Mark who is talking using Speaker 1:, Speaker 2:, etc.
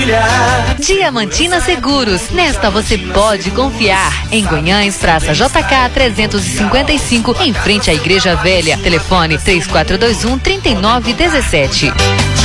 Speaker 1: família.
Speaker 2: Diamantina Seguros, nesta você pode confiar. Em Guanhães, Praça JK 355, em frente à Igreja Velha. Telefone 3421-3917.